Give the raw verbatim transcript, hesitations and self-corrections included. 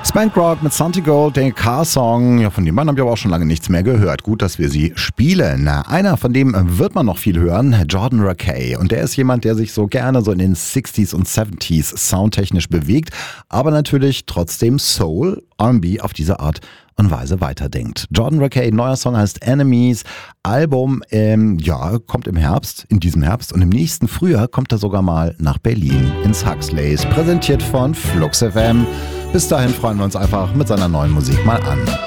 Spank Rock mit Santi Gold, der Car-Song, ja, von dem Mann haben wir aber auch schon lange nichts mehr gehört. Gut, dass wir sie spielen. Na, einer, von dem wird man noch viel hören, Jordan Rakei. Und der ist jemand, der sich so gerne so in den sechziger und siebziger soundtechnisch bewegt, aber natürlich trotzdem Soul, R und B auf diese Art und Weise weiterdenkt. Jordan Rakei, neuer Song heißt Enemies. Album, ähm, ja, kommt im Herbst, in diesem Herbst. Und im nächsten Frühjahr kommt er sogar mal nach Berlin ins Huxleys. Präsentiert von Flux F M. Bis dahin freuen wir uns einfach mit seiner neuen Musik mal an.